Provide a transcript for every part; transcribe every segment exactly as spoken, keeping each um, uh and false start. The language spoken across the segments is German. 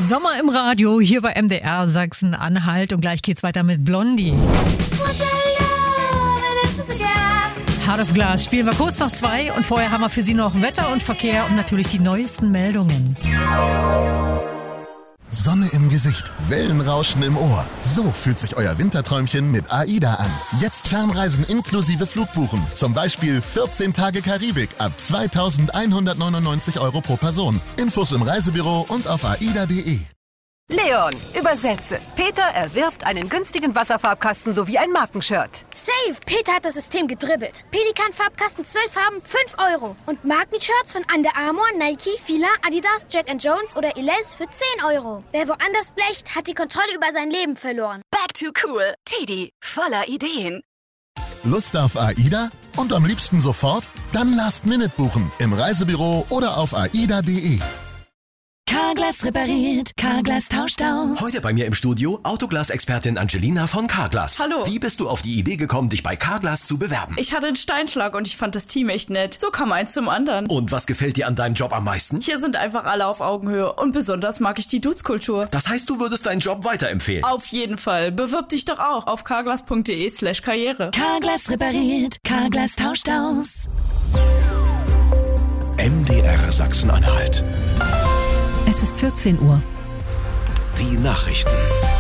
Sommer im Radio, hier bei M D R Sachsen-Anhalt. Und gleich geht's weiter mit Blondie. Heart of Glass spielen wir kurz nach zwei. Und vorher haben wir für Sie noch Wetter und Verkehr und natürlich die neuesten Meldungen. Sonne im Gesicht, Wellenrauschen im Ohr. So fühlt sich euer Winterträumchen mit AIDA an. Jetzt Fernreisen inklusive Flugbuchen. Zum Beispiel vierzehn Tage Karibik ab zweitausendeinhundertneunundneunzig Euro pro Person. Infos im Reisebüro und auf aida punkt de. Leon, übersetze. Peter erwirbt einen günstigen Wasserfarbkasten sowie ein Markenshirt. Safe! Peter hat das System gedribbelt. Pelikan-Farbkasten zwölf Farben, fünf Euro. Und Markenshirts von Under Armour, Nike, Fila, Adidas, Jack and Jones oder Elize für zehn Euro. Wer woanders blecht, hat die Kontrolle über sein Leben verloren. Back to cool. Teddy, voller Ideen. Lust auf AIDA? Und am liebsten sofort? Dann Last Minute buchen. Im Reisebüro oder auf aida punkt de. Carglass repariert, Carglass tauscht aus. Heute bei mir im Studio Autoglas-Expertin Angelina von Carglass. Hallo. Wie bist du auf die Idee gekommen, dich bei Carglass zu bewerben? Ich hatte einen Steinschlag und ich fand das Team echt nett. So kam eins zum anderen. Und was gefällt dir an deinem Job am meisten? Hier sind einfach alle auf Augenhöhe und besonders mag ich die Dudes-Kultur. Das heißt, du würdest deinen Job weiterempfehlen? Auf jeden Fall. Bewirb dich doch auch auf carglass punkt de slash karriere. Carglass repariert, Carglass tauscht aus. M D R Sachsen-Anhalt. Es ist vierzehn Uhr. Die Nachrichten.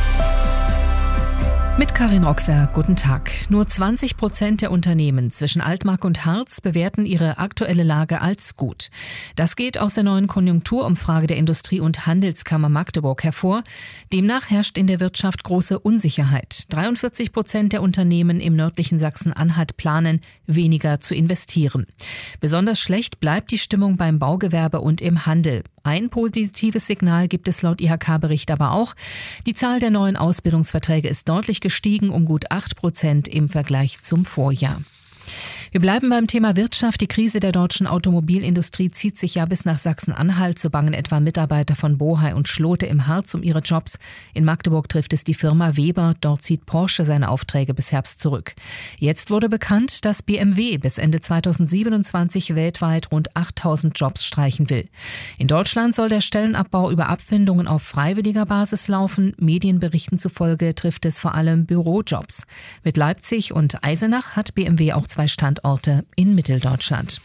Mit Karin Roxer, guten Tag. Nur zwanzig Prozent der Unternehmen zwischen Altmark und Harz bewerten ihre aktuelle Lage als gut. Das geht aus der neuen Konjunkturumfrage der Industrie- und Handelskammer Magdeburg hervor. Demnach herrscht in der Wirtschaft große Unsicherheit. dreiundvierzig Prozent der Unternehmen im nördlichen Sachsen-Anhalt planen, weniger zu investieren. Besonders schlecht bleibt die Stimmung beim Baugewerbe und im Handel. Ein positives Signal gibt es laut I H K-Bericht aber auch. Die Zahl der neuen Ausbildungsverträge ist deutlich gestiegen, um gut acht Prozent im Vergleich zum Vorjahr. Wir bleiben beim Thema Wirtschaft. Die Krise der deutschen Automobilindustrie zieht sich ja bis nach Sachsen-Anhalt. So bangen etwa Mitarbeiter von Bohai und Schlote im Harz um ihre Jobs. In Magdeburg trifft es die Firma Weber. Dort zieht Porsche seine Aufträge bis Herbst zurück. Jetzt wurde bekannt, dass B M W bis Ende zweitausendsiebenundzwanzig weltweit rund achttausend Jobs streichen will. In Deutschland soll der Stellenabbau über Abfindungen auf freiwilliger Basis laufen. Medienberichten zufolge trifft es vor allem Bürojobs. Mit Leipzig und Eisenach hat B M W auch zwei Standorte in Mitteldeutschland.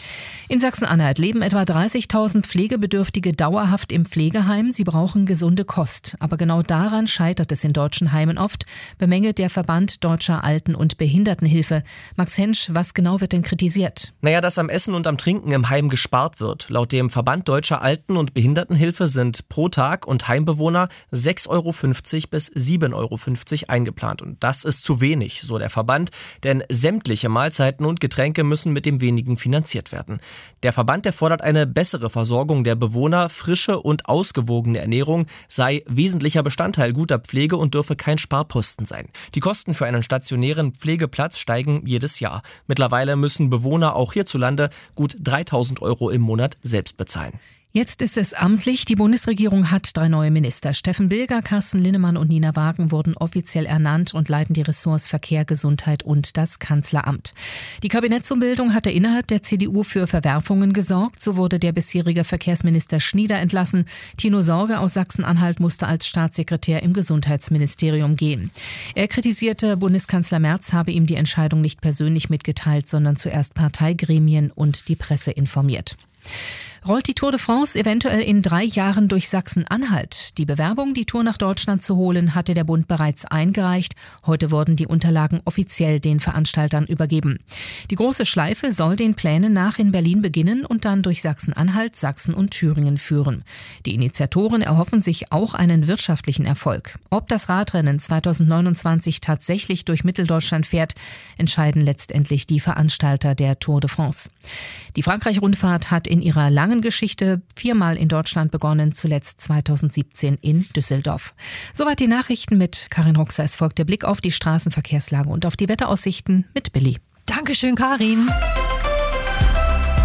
In Sachsen-Anhalt leben etwa dreißigtausend Pflegebedürftige dauerhaft im Pflegeheim. Sie brauchen gesunde Kost. Aber genau daran scheitert es in deutschen Heimen oft, bemängelt der Verband Deutscher Alten- und Behindertenhilfe. Max Hensch, was genau wird denn kritisiert? Naja, dass am Essen und am Trinken im Heim gespart wird. Laut dem Verband Deutscher Alten- und Behindertenhilfe sind pro Tag und Heimbewohner sechs Euro fünfzig bis sieben Euro fünfzig eingeplant. Und das ist zu wenig, so der Verband, denn sämtliche Mahlzeiten und Getränke müssen mit dem wenigen finanziert werden. Der Verband, der fordert eine bessere Versorgung der Bewohner, frische und ausgewogene Ernährung sei wesentlicher Bestandteil guter Pflege und dürfe kein Sparposten sein. Die Kosten für einen stationären Pflegeplatz steigen jedes Jahr. Mittlerweile müssen Bewohner auch hierzulande gut dreitausend Euro im Monat selbst bezahlen. Jetzt ist es amtlich. Die Bundesregierung hat drei neue Minister. Steffen Bilger, Carsten Linnemann und Nina Wagen wurden offiziell ernannt und leiten die Ressorts Verkehr, Gesundheit und das Kanzleramt. Die Kabinettsumbildung hatte innerhalb der C D U für Verwerfungen gesorgt. So wurde der bisherige Verkehrsminister Schnieder entlassen. Tino Sorge aus Sachsen-Anhalt musste als Staatssekretär im Gesundheitsministerium gehen. Er kritisierte, Bundeskanzler Merz habe ihm die Entscheidung nicht persönlich mitgeteilt, sondern zuerst Parteigremien und die Presse informiert. Rollt die Tour de France eventuell in drei Jahren durch Sachsen-Anhalt? Die Bewerbung, die Tour nach Deutschland zu holen, hatte der Bund bereits eingereicht. Heute wurden die Unterlagen offiziell den Veranstaltern übergeben. Die große Schleife soll den Plänen nach in Berlin beginnen und dann durch Sachsen-Anhalt, Sachsen und Thüringen führen. Die Initiatoren erhoffen sich auch einen wirtschaftlichen Erfolg. Ob das Radrennen zweitausendneunundzwanzig tatsächlich durch Mitteldeutschland fährt, entscheiden letztendlich die Veranstalter der Tour de France. Die Frankreich-Rundfahrt hat in ihrer langen Geschichte viermal in Deutschland begonnen, zuletzt zweitausendsiebzehn in Düsseldorf. Soweit die Nachrichten mit Karin Roxer. Es folgt der Blick auf die Straßenverkehrslage und auf die Wetteraussichten mit Billy. Dankeschön, Karin.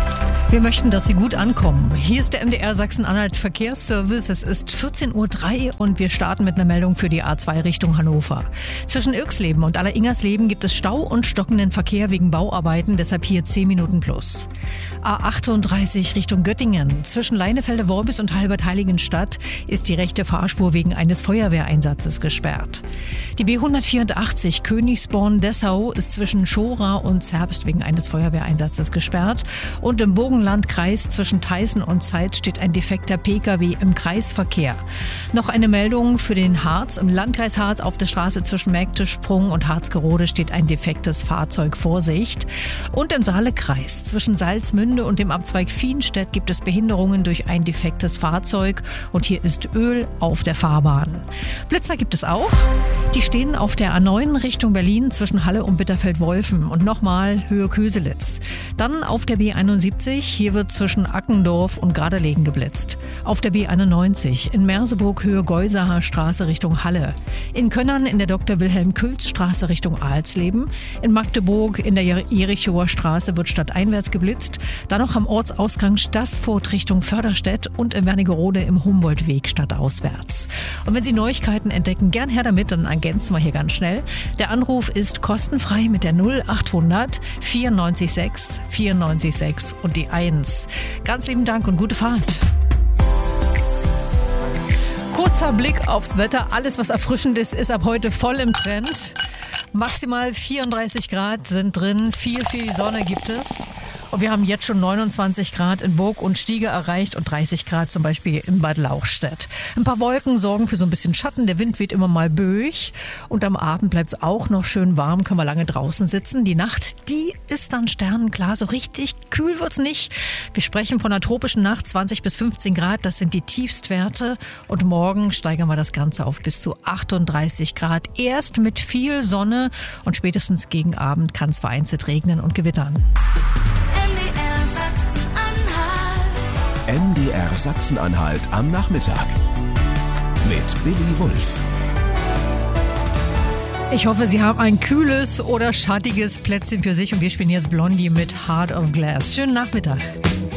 Wir möchten, dass Sie gut ankommen. Hier ist der M D R Sachsen-Anhalt Verkehrsservice. Es ist vierzehn Uhr drei und wir starten mit einer Meldung für die A zwei Richtung Hannover. Zwischen Irxleben und Alleringersleben gibt es Stau und stockenden Verkehr wegen Bauarbeiten, deshalb hier zehn Minuten plus. A achtunddreißig Richtung Göttingen. Zwischen Leinefelde-Worbis und Halbert-Heiligenstadt ist die rechte Fahrspur wegen eines Feuerwehreinsatzes gesperrt. Die B hundertvierundachtzig Königsborn-Dessau ist zwischen Schora und Zerbst wegen eines Feuerwehreinsatzes gesperrt. Und im Burgenlandkreis zwischen Theißen und Zeitz steht ein defekter P K W im Kreisverkehr. Noch eine Meldung für den Harz. Im Landkreis Harz auf der Straße zwischen Mägdesprung und Harzgerode steht ein defektes Fahrzeug. Vorsicht. Und im Saalekreis zwischen Salzmünde und dem Abzweig Fienstedt gibt es Behinderungen durch ein defektes Fahrzeug. Und hier ist Öl auf der Fahrbahn. Blitzer gibt es auch. Die stehen auf der A neun Richtung Berlin zwischen Halle und Bitterfeld-Wolfen und nochmal Höhe Köselitz. Dann auf der B einundsiebzig, hier wird zwischen Ackendorf und Gardelegen geblitzt. Auf der B einundneunzig in Merseburg Höhe Geusacher Straße Richtung Halle. In Könnern in der Doktor Wilhelm Külz Straße Richtung Alsleben. In Magdeburg in der Jerichower Straße wird stadteinwärts geblitzt. Dann noch am Ortsausgang Stassfurt Richtung Förderstedt und in Wernigerode im Humboldtweg stadtauswärts. Und wenn Sie Neuigkeiten entdecken, gern her damit, dann ergänzen wir hier ganz schnell. Der Anruf ist kostenfrei mit der null achthundert vierundneunzig sechs vierundneunzig sechs und die eins. Ganz lieben Dank und gute Fahrt. Kurzer Blick aufs Wetter. Alles, was erfrischend ist, ist ab heute voll im Trend. Maximal vierunddreißig Grad sind drin. Viel, viel Sonne gibt es. Und wir haben jetzt schon neunundzwanzig Grad in Burg und Stiege erreicht und dreißig Grad zum Beispiel in Bad Lauchstädt. Ein paar Wolken sorgen für so ein bisschen Schatten. Der Wind weht immer mal böig. Und am Abend bleibt es auch noch schön warm. Können wir lange draußen sitzen. Die Nacht, die ist dann sternenklar. So richtig kühl wird's nicht. Wir sprechen von einer tropischen Nacht, zwanzig bis fünfzehn Grad. Das sind die Tiefstwerte. Und morgen steigern wir das Ganze auf bis zu achtunddreißig Grad. Erst mit viel Sonne und spätestens gegen Abend kann es vereinzelt regnen und gewittern. M D R Sachsen-Anhalt am Nachmittag mit Billy Wulff. Ich hoffe, Sie haben ein kühles oder schattiges Plätzchen für sich und wir spielen jetzt Blondie mit Heart of Glass. Schönen Nachmittag.